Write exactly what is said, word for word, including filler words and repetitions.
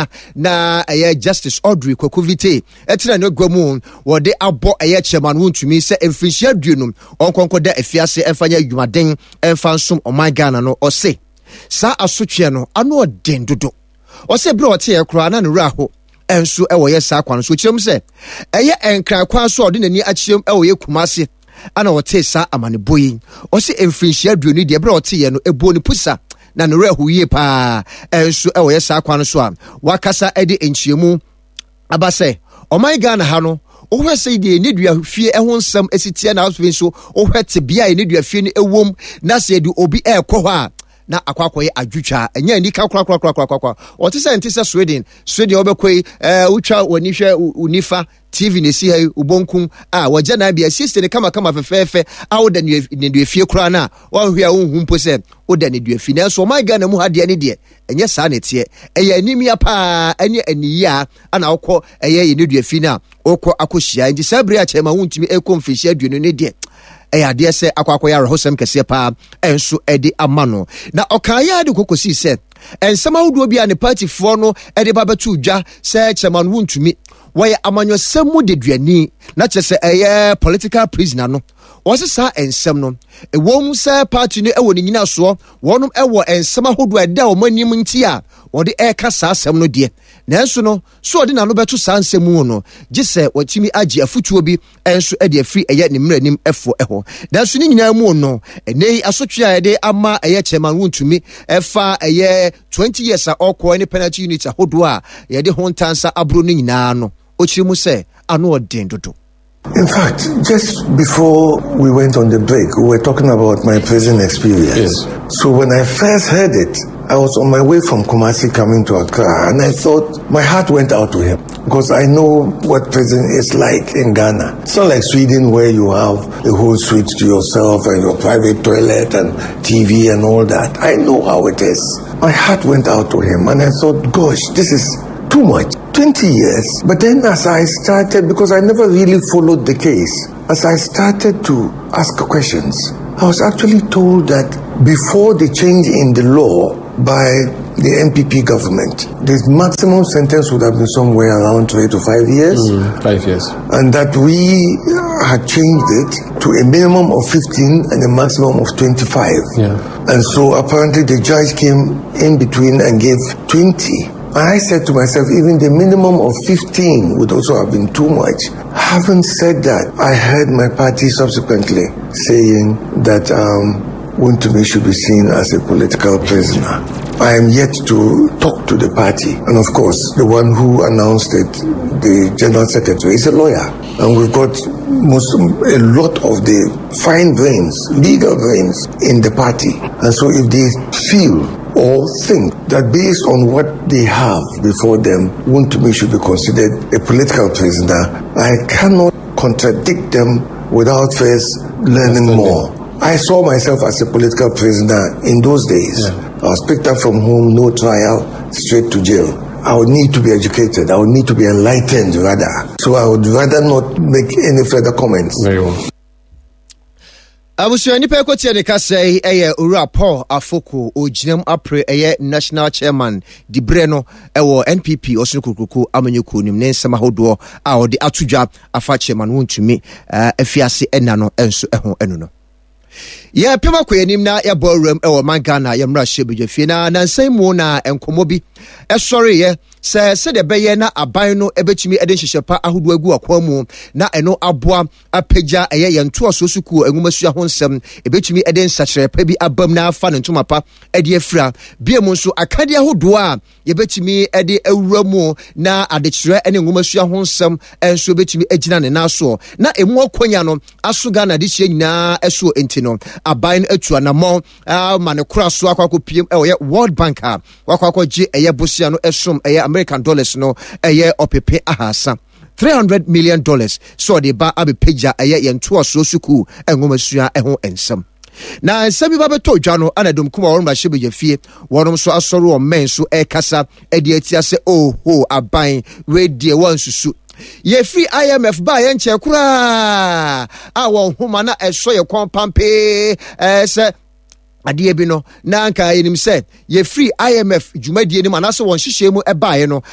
Ghana na ɛyɛ Justice Audrey Kwakuvite ɛtena no gwamu wɔde abɔ ɛyɛ chairman wontumi sɛ mfinhyia duonum ɔnkonko da afiase ɛfanya adwumaden ɛmfa nsom ɔman Ghana no ɔse sa asotwe no ano ɔden dodo ɔse bre ɔte ɛkora na ne raho ɛnso ɛwɔ yɛ sa kwan so kyerɛm sɛ ɛyɛ ɛnkran kwan so ɔde n'ani akyerɛm ɛwɔ yɛ Kumase ana ɔte sa amanebo yi ɔse mfinhyia duonu de bre ɔte yɛ no ebuo ne pusa na ne raho yie pa ɛnso ɛwɔ yɛ sa kwan so a wakasa ɛde enchiemu aba sɛ ɔman Ghana ha no ohwe sɛ de ne dua fie ɛho nsɛm esitia na asofin so ohwe te bia ne dua fie ne ewom na sɛ de obi ɛkɔ hɔ a na akwakoye adwutwa enya ni ka kra kra kra kra kra ɔte sɛ nte sɛ Sweden Sweden obekoi eh utwa wani hwɛ unifa T V ne si ha ubonkum a wagya na bia sister ne kama kama fefefe a woda ne dua fie kra na wɔhwe a wohu mpo sɛ woda ne dua fie na so my Ghana mu ha de ne de ɛnyɛ saa ne tie ɛyɛ animia pa ɛne aniya ana wokɔ ɛyɛ ne dua fie na wokɔ akohyia nti sabre a kyema wontimi ɛkɔmfihia aduonu ne de ɛyɛ adeɛ sɛ akwakoya rehosem kɛseɛ pa ɛnso ɛde ama no na ɔkaaya de kokosi sɛ ɛnsɛm ahodoɔ bi a ne party foɔ no ɛde ba bɛto dwa sɛ chairman wontumi wɔyɛ amanyɔsɛm mu de duani na kyerɛ sɛ ɛyɛ political prisoner no wɔse saa ɛnsɛm no ɛwɔ mu sɛ party no ɛwɔ ne nyina soɔ wɔnom ɛwɔ ɛnsɛm ahodoɔ ɛda wɔn anim nti a wɔde ɛka saa asɛm no deɛ nanso no so ɔde na no bɛto saa nsɛm mu no gye sɛ wɔtumi agye afutuo bi ɛnso ɛde afiri ɛyɛ ne mmerɛ anim ɛfo ɛhɔ nanso ne nyinaa mu no ɛnɛ asotwe a ɛde ama ɛyɛ chairman wontumi ɛfa ɛyɛ twenty years a ɔkɔ ne penalty unit ahodoɔ a yɛde ho ntansa aburo no nyinaa no ɔkyerɛ mu sɛ ano ɔden dodo. In fact, just before we went on the break, we were talking about my prison experience. Yes. So when I first heard it, I was on my way from Kumasi coming to Accra, and I thought my heart went out to him because I know what prison is like in Ghana. It's not like Sweden where you have the whole suite to yourself and your private toilet and T V and all that. I know how it is. My heart went out to him, and I thought, gosh, this is too much. twenty years. But then as I started, because I never really followed the case, as I started to ask questions, I was actually told that before the change in the law by the N P P government, the maximum sentence would have been somewhere around three to five years. Mm, five years. And that we had changed it to a minimum of fifteen and a maximum of twenty-five. Yeah. And so apparently the judge came in between and gave twenty. I said to myself, even the minimum of fifteen would also have been too much. Having said that, I heard my party subsequently saying that um, Wontumi should be seen as a political prisoner. I am yet to talk to the party. And of course, the one who announced it, the General Secretary, is a lawyer. And we've got most, a lot of the fine brains, legal brains in the party. And so if they feel or think that based on what they have before them, Wontumi should be considered a political prisoner, I cannot contradict them without first learning more. I saw myself as a political prisoner in those days. Yeah. I was picked up from home, no trial, straight to jail. I would need to be educated. I would need to be enlightened rather. So I would rather not make any further comments. Very well. Abusuani pe ko tie ne ka sɛ ɛyɛ Owura Paul Afoko ogyinam apre ɛyɛ national chairman di bre no ɛwɔ N P P ɔsoro kukuku amanyɔkuo nim ne nsɛm ahodoɔ a ɔde atodwa afa chairman wontumi afiase ɛna no ɛnso ɛho ɛno no. Ya pema kwenim na ya ballroom ewo man Ghana ya mra hye fie na nansan mu na enkomo bi esori ye se se de beye na aban no ebetimi ede hyehepa ahodo agu akwa mu na eno aboa apagya eye ye nto asosuku enwumasu ho nsem ebetimi ede nsakyerepa bi abam na afa ne ntoma pa ede afira bia mu nso akade ahodo a ye betimi ede awura mu na adekyere ene enwumasu ho nsem enso ebetimi agina ne naso na emu akonya no aso Ghana de hye nyina eso enti no aban atu anamo ah mane kura so akwakọ pm e ye World Bank a wakwakọ gi eye bosia no esom eye American dollars no eye opepe ahasa three hundred million dollars so de ba abepeja eye yento aso suku enwomasua eho ensem na nsemi ba beto dwa no anadom kuma worum ba hye fie worum so asoro o men so e kasa e de atia se oh ho aban we de wansusu ye free I M F ba ye nche kura a won homa na eso ye kon pampe eh se ade bi no na anka yenim se ye free I M F dwumadie ni manase won hyehyɛ mu e ba ye no